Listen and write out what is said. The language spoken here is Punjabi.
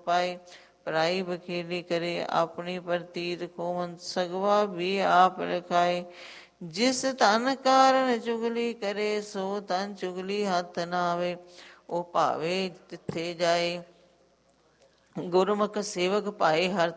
ਪਾਏ। ਪਰਾਈ ਬਖੇਲੀ ਕਰੇ ਆਪਣੀ ਪ੍ਰਤੀਤ ਕੋਵਨ, ਸਗਵਾ ਵੀ ਆਪ ਲਿਖਾਏ। ਜਿਸ ਧਨ ਕਾਰਨ ਚੁਗਲੀ ਕਰੇ, ਸੋ ਧਨ ਚੁਗਲੀ ਹੱਥ ਨਾ ਆਵੇ। ਉਹ ਭਾਵੇ ਤਿੱਥੇ ਜਾਏ, ਗੁਰਮੁਖ ਸੇਵਕ ਭਾਏ ਹਰ